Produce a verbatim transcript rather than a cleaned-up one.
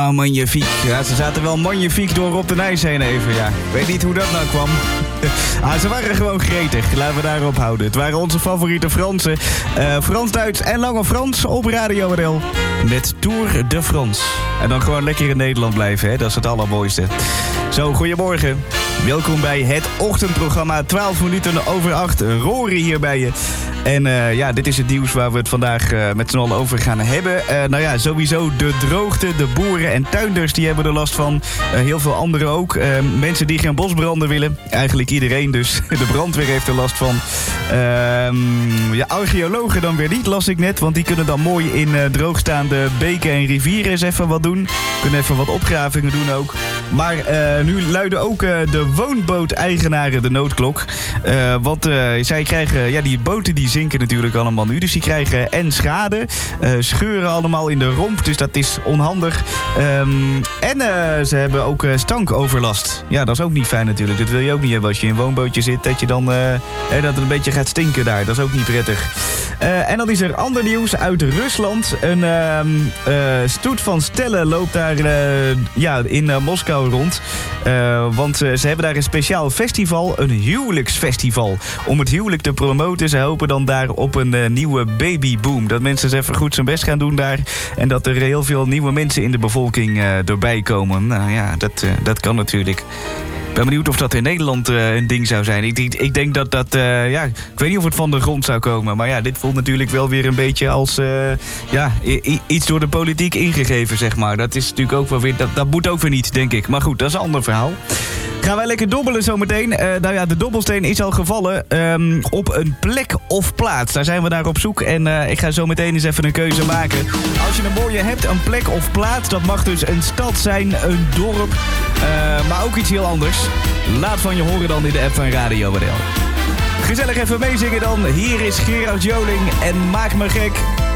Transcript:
Ah, magnifiek. Ja, ze zaten wel magnifiek door Rob de Nijs heen even, ja. Ik weet niet hoe dat nou kwam. Ah, ze waren gewoon gretig. Laten we daarop houden. Het waren onze favoriete Fransen. Uh, Frans-Duits en Lange Frans op Radio R L. Met Tour de France. En dan gewoon lekker in Nederland blijven, hè. Dat is het allermooiste. Zo, goedemorgen. Welkom bij het ochtendprogramma. twaalf minuten over acht. Rory hier bij je. En uh, ja, dit is het nieuws waar we het vandaag uh, met z'n allen over gaan hebben. Uh, nou ja, sowieso de droogte, de boeren en tuinders die hebben er last van. Uh, heel veel anderen ook. Uh, mensen die geen bosbranden willen. Eigenlijk iedereen dus. De brandweer heeft er last van. Uh, ja, archeologen dan weer niet, las ik net. Want die kunnen dan mooi in uh, droogstaande beken en rivieren eens even wat doen. Kunnen even wat opgravingen doen ook. Maar uh, nu luiden ook uh, de woonbooteigenaren de noodklok. Uh, want uh, zij krijgen, ja, die boten die zinken natuurlijk allemaal nu. Dus die krijgen en schade, uh, scheuren allemaal in de romp. Dus dat is onhandig. Um, en uh, ze hebben ook uh, stankoverlast. Ja, dat is ook niet fijn natuurlijk. Dat wil je ook niet hebben als je in een woonbootje zit. Dat je dan uh, dat het een beetje gaat stinken daar. Dat is ook niet prettig. Uh, en dan is er ander nieuws uit Rusland. Een uh, uh, stoet van stellen loopt daar uh, ja, in uh, Moskou rond. Uh, want uh, ze hebben daar een speciaal festival, een huwelijksfestival. Om het huwelijk te promoten. Ze hopen dan daar op een uh, nieuwe babyboom. Dat mensen eens even goed zijn best gaan doen daar. En dat er heel veel nieuwe mensen in de bevolking uh, erbij komen. Nou ja, dat, uh, dat kan natuurlijk. Ik ben benieuwd of dat in Nederland uh, een ding zou zijn. Ik, ik, ik denk dat dat... Uh, ja, ik weet niet of het van de grond zou komen. Maar ja, dit voelt natuurlijk wel weer een beetje als... Uh, ja, i- iets door de politiek ingegeven, zeg maar. Dat is natuurlijk ook wel weer... Dat, dat moet ook weer niet, denk ik. Maar goed, dat is een ander verhaal. Gaan wij lekker dobbelen zometeen. Uh, nou ja, de dobbelsteen is al gevallen um, op een plek of plaats. Daar zijn we naar op zoek. En uh, ik ga zo meteen eens even een keuze maken. Als je een mooie hebt, een plek of plaats. Dat mag dus een stad zijn, een dorp. Uh, maar ook iets heel anders. Laat van je horen dan in de app van Radio R L. Gezellig even meezingen dan. Hier is Gerard Joling en Maak me gek.